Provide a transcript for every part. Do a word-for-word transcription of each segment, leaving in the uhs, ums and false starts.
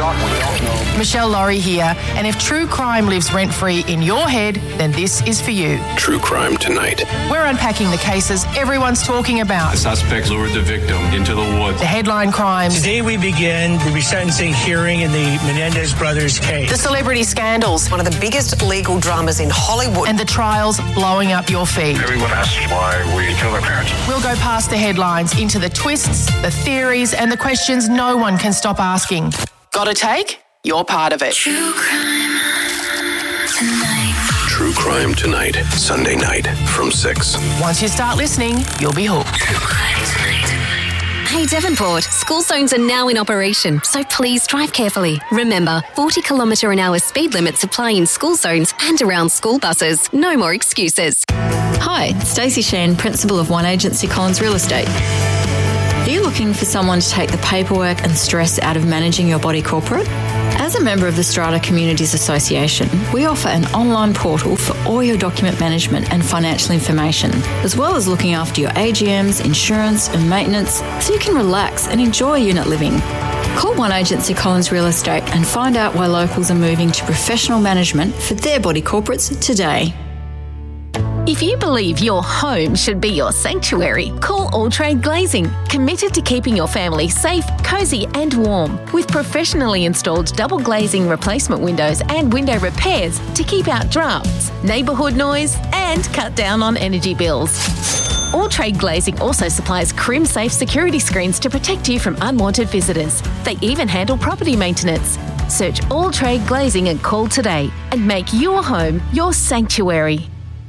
shot, we don't know. Michelle Laurie here, and if true crime lives rent-free in your head, then this is for you. True Crime Tonight. We're unpacking the cases everyone's talking about. The suspects lured the victim into the woods. The headline crimes. Today we begin the resentencing hearing in the Menendez brothers case. The celebrity scandals. One of the biggest legal dramas in Hollywood. And the trials blowing up your feed. Everyone asks why we kill our parents. We'll go past the headlines into the twists, the theories, and the questions no one can stop asking. Got a take? You're part of it. True Crime Tonight. True Crime Tonight, Sunday night from six. Once you start listening, you'll be hooked. True Crime Tonight. Hey Devonport, school zones are now in operation, so please drive carefully. Remember, forty kilometre an hour speed limits apply in school zones and around school buses. No more excuses. Hi, Stacey Shan, Principal of One Agency Collins Real Estate. Are you looking for someone to take the paperwork and stress out of managing your body corporate? As a member of the Strata Communities Association, we offer an online portal for all your document management and financial information, as well as looking after your A G Ms, insurance and maintenance, so you can relax and enjoy unit living. Call One Agency Collins Real Estate and find out why locals are moving to professional management for their body corporates today. If you believe your home should be your sanctuary, call All Trade Glazing, committed to keeping your family safe, cosy and warm, with professionally installed double glazing replacement windows and window repairs to keep out drafts, neighbourhood noise and cut down on energy bills. All Trade Glazing also supplies Crim-safe security screens to protect you from unwanted visitors. They even handle property maintenance. Search All Trade Glazing and call today and make your home your sanctuary.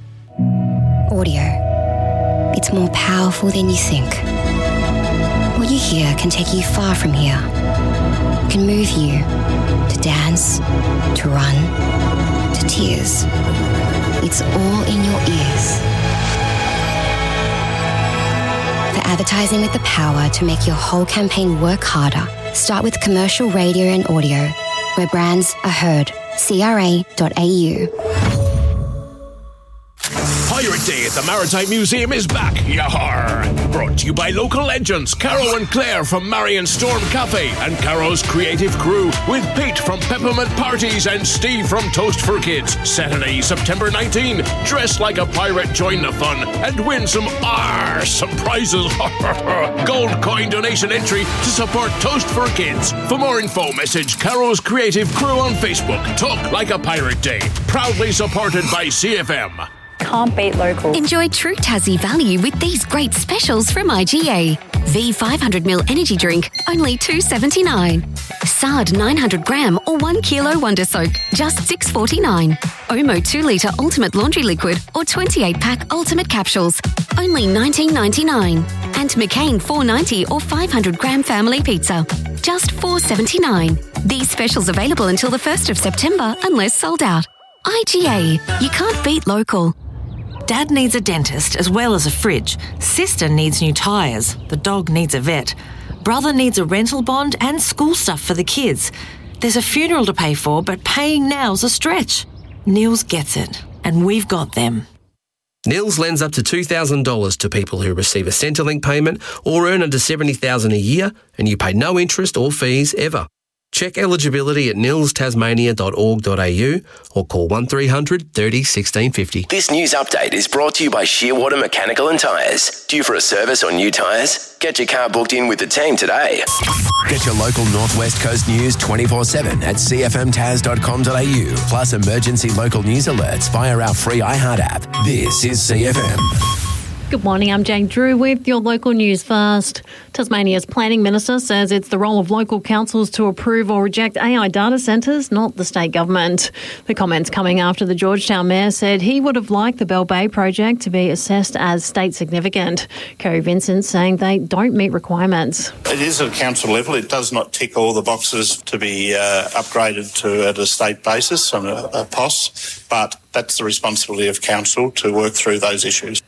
Audio. It's more powerful than you think. What you hear can take you far from here. It can move you to dance, to run, to tears. It's all in your ears. For advertising with the power to make your whole campaign work harder, start with commercial radio and audio, where brands are heard. C R A dot A U. Pirate Day at the Maritime Museum is back, yahar! Brought to you by local legends Caro and Claire from Marion Storm Cafe and Caro's creative crew, with Pete from Peppermint Parties and Steve from Toast for Kids. Saturday, September nineteenth. Dress like a pirate, join the fun, and win some awesome prizes. Gold coin donation entry to support Toast for Kids. For more info, message Caro's creative crew on Facebook. Talk like a Pirate Day. Proudly supported by C F M. Can't beat local. Enjoy true Tassie value with these great specials from I G A. V five hundred milliliter energy drink, only two dollars seventy-nine. S A D nine hundred gram or one kilo Wonder Soak, just six dollars forty-nine. Omo two litre Ultimate Laundry Liquid or twenty-eight pack Ultimate Capsules, only nineteen dollars ninety-nine. And McCain four dollars ninety or five hundred gram Family Pizza, just four dollars seventy-nine. These specials available until the first of September unless sold out. I G A, you can't beat local. Dad needs a dentist as well as a fridge. Sister needs new tyres. The dog needs a vet. Brother needs a rental bond and school stuff for the kids. There's a funeral to pay for, but paying now's a stretch. Nils gets it, and we've got them. Nils lends up to two thousand dollars to people who receive a Centrelink payment or earn under seventy thousand dollars a year, and you pay no interest or fees ever. Check eligibility at nils tasmania dot org dot a u or call one three hundred thirty sixteen fifty. This news update is brought to you by Shearwater Mechanical and Tyres. Due for a service or new tyres? Get your car booked in with the team today. Get your local North West Coast news twenty-four seven at c f m tas dot com dot a u, plus emergency local news alerts via our free iHeart app. This is C F M. Good morning, I'm Jane Drew with your local news first. Tasmania's Planning Minister says it's the role of local councils to approve or reject A I data centres, not the state government. The comments coming after the Georgetown Mayor said he would have liked the Bell Bay project to be assessed as state significant. Kerry Vincent saying they don't meet requirements. It is at council level. It does not tick all the boxes to be uh, upgraded to at a state basis on a, a P O S, but that's the responsibility of council to work through those issues.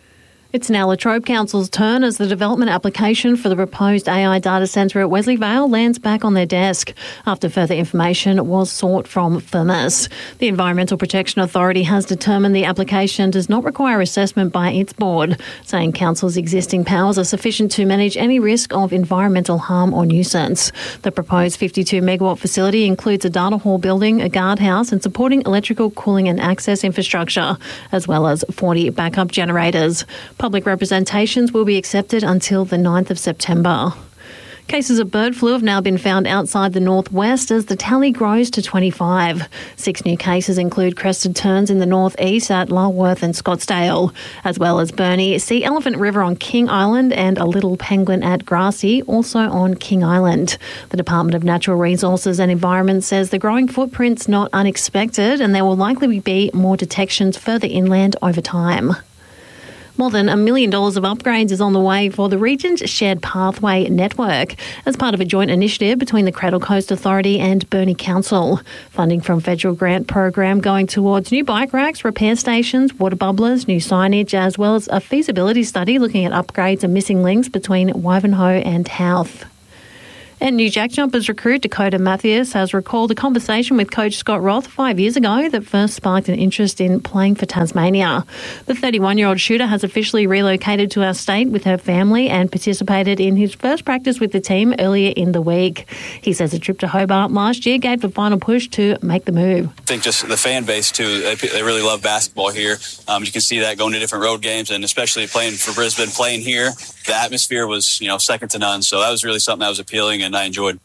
It's now Latrobe Council's turn as the development application for the proposed A I data centre at Wesley Vale lands back on their desk after further information was sought from Firmus. The Environmental Protection Authority has determined the application does not require assessment by its board, saying Council's existing powers are sufficient to manage any risk of environmental harm or nuisance. The proposed fifty-two megawatt facility includes a data hall building, a guardhouse and supporting electrical, cooling and access infrastructure, as well as forty backup generators. Public representations will be accepted until the ninth of September. Cases of bird flu have now been found outside the northwest as the tally grows to twenty-five. Six new cases include crested terns in the northeast at Lulworth and Scottsdale, as well as Burnie, Sea Elephant River on King Island and a little penguin at Grassy, also on King Island. The Department of Natural Resources and Environment says the growing footprint's not unexpected and there will likely be more detections further inland over time. More than a million dollars of upgrades is on the way for the region's shared pathway network as part of a joint initiative between the Cradle Coast Authority and Burnie Council. Funding from federal grant program going towards new bike racks, repair stations, water bubblers, new signage, as well as a feasibility study looking at upgrades and missing links between Wivenhoe and Howth. And new Jack Jumpers recruit Dakota Mathias has recalled a conversation with coach Scott Roth five years ago that first sparked an interest in playing for Tasmania. The thirty-one-year-old shooter has officially relocated to our state with her family and participated in his first practice with the team earlier in the week. He says a trip to Hobart last year gave the final push to make the move. I think just the fan base, too, they, they really love basketball here. Um, you can see that going to different road games, and especially playing for Brisbane, playing here, the atmosphere was, you know, second to none. So that was really something that was appealing and I enjoyed.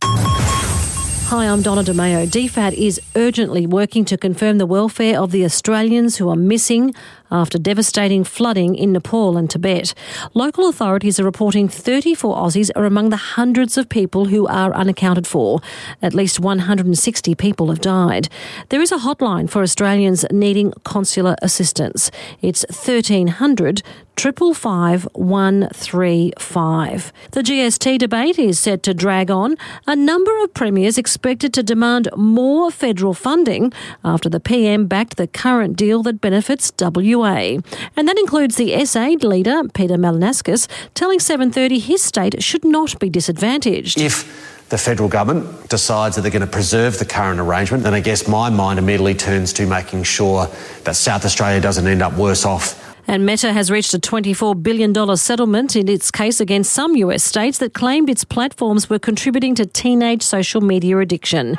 Hi, I'm Donna DeMeo. D FAT is urgently working to confirm the welfare of the Australians who are missing after devastating flooding in Nepal and Tibet. Local authorities are reporting thirty-four Aussies are among the hundreds of people who are unaccounted for. At least one hundred sixty people have died. There is a hotline for Australians needing consular assistance. It's thirteen hundred five five one three five. The G S T debate is set to drag on. A number of premiers expected to demand more federal funding after the P M backed the current deal that benefits W A. And that includes the S A leader, Peter Malinauskas, telling seven thirty his state should not be disadvantaged. If the federal government decides that they're going to preserve the current arrangement, then I guess my mind immediately turns to making sure that South Australia doesn't end up worse off. And Meta has reached a twenty-four billion dollars settlement in its case against some U S states that claimed its platforms were contributing to teenage social media addiction.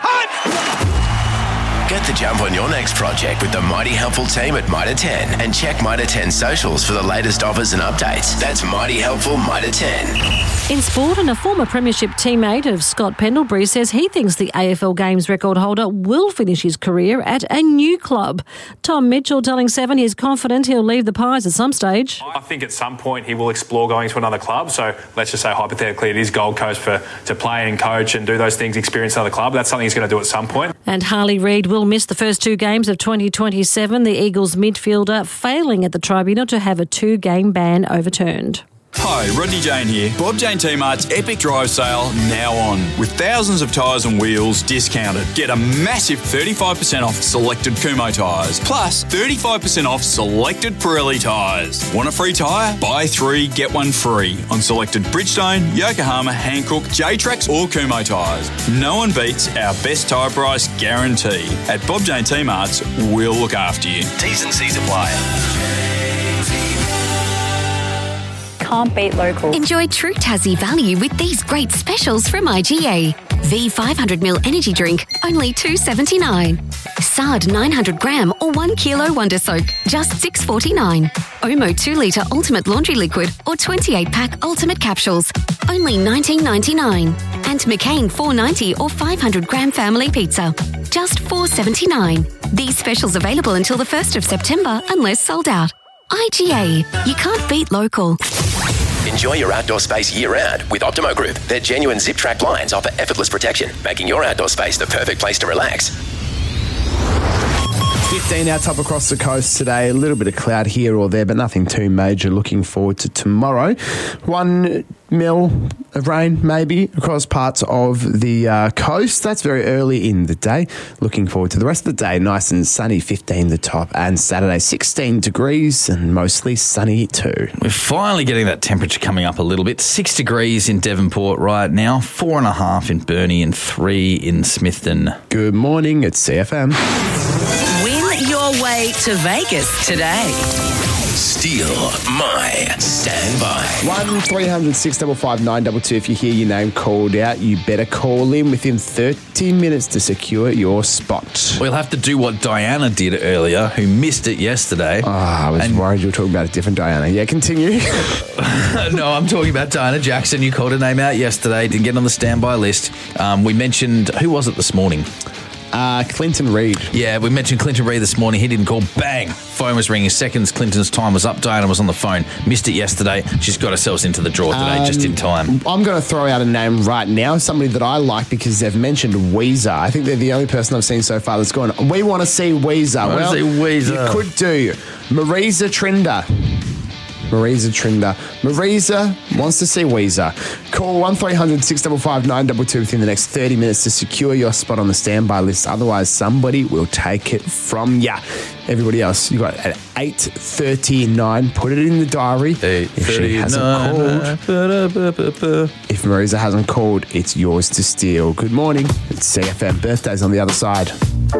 Get the jump on your next project with the Mighty Helpful team at Mitre ten and check Mitre ten socials for the latest offers and updates. That's Mighty Helpful Mitre ten. In sport, and a former premiership teammate of Scott Pendlebury says he thinks the A F L Games record holder will finish his career at a new club. Tom Mitchell telling Seven he's confident he'll leave the Pies at some stage. I think at some point he will explore going to another club. So let's just say hypothetically it is Gold Coast for to play and coach and do those things, experience another club. That's something he's going to do at some point. And Harley Reid will miss the first two games of twenty twenty-seven, the Eagles midfielder failing at the tribunal to have a two-game ban overturned. Hi, Rodney Jane here. Bob Jane T-Mart's Epic Drive Sale now on. With thousands of tyres and wheels discounted. Get a massive thirty-five percent off selected Kumho tyres. Plus thirty-five percent off selected Pirelli tyres. Want a free tyre? Buy three, get one free. On selected Bridgestone, Yokohama, Hankook, J-Trax or Kumho tyres. No one beats our best tyre price guarantee. At Bob Jane T-Mart's, we'll look after you. T's and C's apply. Can't beat local. Enjoy true Tassie value with these great specials from I G A. V five hundred milliliter energy drink, only two dollars seventy-nine. S A R D nine hundred gram or one kilo Wonder Soak, just six dollars forty-nine. Omo two litre Ultimate Laundry Liquid or twenty-eight pack Ultimate Capsules, only nineteen dollars ninety-nine. And McCain four dollars ninety or five hundred gram Family Pizza, just four dollars seventy-nine. These specials available until the first of September unless sold out. I G A, you can't beat local. Enjoy your outdoor space year-round with Optimo Group. Their genuine zip-track blinds offer effortless protection, making your outdoor space the perfect place to relax. fifteen our top across the coast today. A little bit of cloud here or there, but nothing too major. Looking forward to tomorrow. One mil of rain, maybe, across parts of the uh, coast. That's very early in the day. Looking forward to the rest of the day. Nice and sunny, fifteen the top. And Saturday, sixteen degrees and mostly sunny too. We're finally getting that temperature coming up a little bit. Six degrees in Devonport right now, four and a half in Burnie and three in Smithton. Good morning, it's C F M. Win your way to Vegas today. Steal my standby. One three hundred six five five nine two two. If you hear your name called out, you better call in within thirty minutes to secure your spot. We'll have to do what Diana did earlier, who missed it yesterday. Oh, I was and worried you were talking about a different Diana. Yeah, continue. No, I'm talking about Diana Jackson. You called her name out yesterday, didn't get on the standby list. Um, we mentioned, who was it this morning? Uh, Clinton Reid. Yeah, we mentioned Clinton Reid this morning. He didn't call. Bang! Phone was ringing seconds. Clinton's time was up. Diana was on the phone. Missed it yesterday. She's got herself into the draw today, um, just in time. I'm going to throw out a name right now, somebody that I like because they've mentioned Weezer. I think they're the only person I've seen so far that's gone, we want to see Weezer. I well, see Weezer. You could do Marisa Trinder. Marisa Trinder. Marisa wants to see Weezer. Call one three hundred six five five nine two two within the next thirty minutes to secure your spot on the standby list. Otherwise, somebody will take it from ya. Everybody else, you got at eight thirty-nine. Put it in the diary. If she hasn't called, if Marisa hasn't called, it's yours to steal. Good morning. It's C F M. Birthdays on the other side.